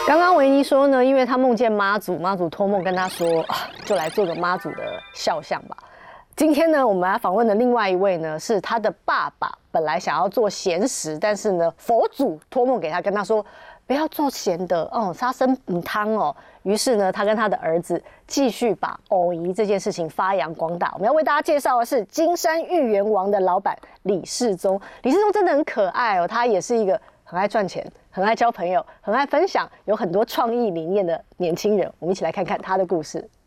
刚刚维尼说呢，因为他梦见妈祖，妈祖托梦跟他说，就来做个妈祖的肖像吧。今天呢，我们来访问的另外一位呢，是他的爸爸，本来想要做咸食，但是呢，佛祖托梦给他，跟他说不要做咸的，杀生补汤哦。于是呢，他跟他的儿子继续把藕姨这件事情发扬光大。我们要为大家介绍的是金山芋圆王的老板李世宗。李世宗真的很可爱哦，他也是一个很爱赚钱、很爱交朋友、很爱分享、有很多创意理念的年轻人。我们一起来看看他的故事。